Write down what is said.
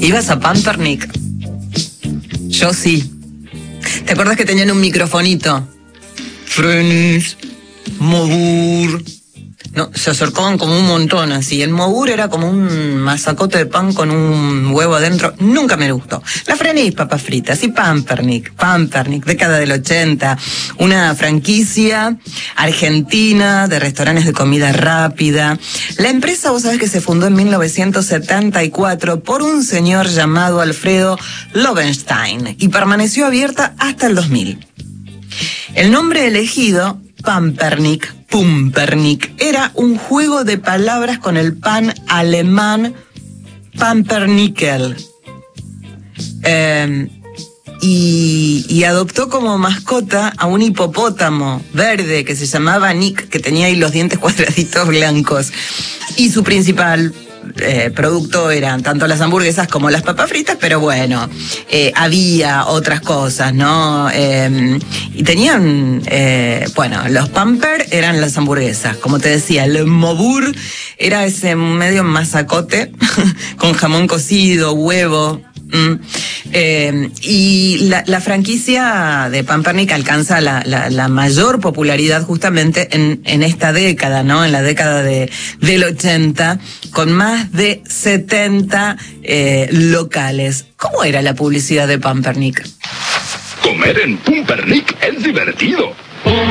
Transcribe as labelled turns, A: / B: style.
A: ¿Ibas a Pampernick? Yo sí. ¿Te acuerdas que tenían un microfonito? Frenis, Mobur. No, se acercaban como un montón así. El Mobur era como un masacote de pan con un huevo adentro. Nunca me gustó. La Frenis, papas fritas. Y Pampernick, década del 80. Una franquicia argentina de restaurantes de comida rápida. La empresa, vos sabés que se fundó en 1974 por un señor llamado Alfredo Lobenstein y permaneció abierta hasta el 2000. El nombre elegido, Pumpernick, era un juego de palabras con el pan alemán Pumpernickel. Y adoptó como mascota a un hipopótamo verde que se llamaba Nick, que tenía ahí los dientes cuadraditos blancos. Y su principal producto eran tanto las hamburguesas como las papas fritas, pero bueno, había otras cosas, ¿no? Y tenían, bueno, los Pamper eran las hamburguesas, como te decía, el Mobur era ese medio masacote con jamón cocido, huevo. Y la franquicia de Pampernick alcanza la mayor popularidad justamente en esta década, ¿no? En la década del 80, con más de 70 locales. ¿Cómo era la publicidad de Pampernick?
B: Comer en Pumpernick es divertido.